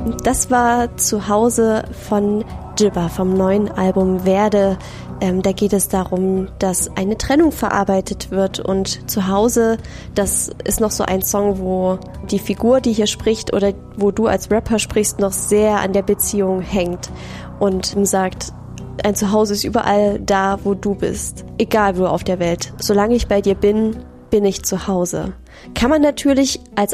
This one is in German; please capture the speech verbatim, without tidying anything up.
Das war Zuhause von Jibba vom neuen Album Werde. Ähm, da geht es darum, dass eine Trennung verarbeitet wird und Zuhause, das ist noch so ein Song, wo die Figur, die hier spricht oder wo du als Rapper sprichst, noch sehr an der Beziehung hängt und sagt, ein Zuhause ist überall da, wo du bist, egal wo auf der Welt. Solange ich bei dir bin, bin ich zu Hause. Kann man natürlich als